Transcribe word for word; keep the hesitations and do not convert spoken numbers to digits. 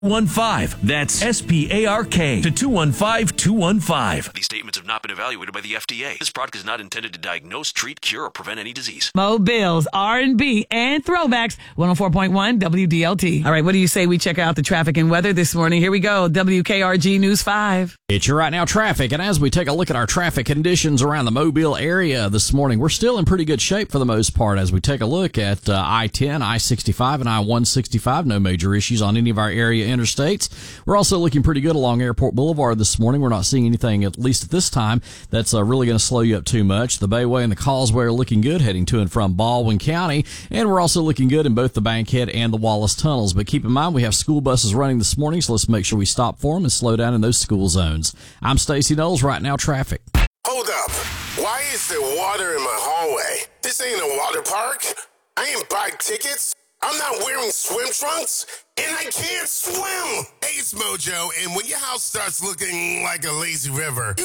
one five. That's S P A R K to two one five, two one five. These statements have not been evaluated by the F D A. This product is not intended to diagnose, treat, cure, or prevent any disease. Mobiles, R and B, and throwbacks. one oh four point one W D L T. All right, what do you say we check out the traffic and weather this morning? Here we go. W K R G News five. It's your right now traffic, and as we take a look at our traffic conditions around the Mobile area this morning, we're still in pretty good shape for the most part as we take a look at uh, I ten, I sixty-five, and I one sixty-five. No major issues on any of our area interstates. We're also looking pretty good along Airport Boulevard this morning. We're not seeing anything, at least at this time, that's uh, really going to slow you up too much. The Bayway and the Causeway are looking good heading to and from Baldwin County, and we're also looking good in both the Bankhead and the Wallace tunnels. But keep in mind, we have school buses running this morning, so let's make sure we stop for them and slow down in those school zones. I'm Stacey Knowles. Right now, traffic. Hold up. Why is there water in my hallway? This ain't a water park. I ain't buy tickets. I'm not wearing swim trunks, and I can't swim. Hey, it's Mojo, and when your house starts looking like a lazy river,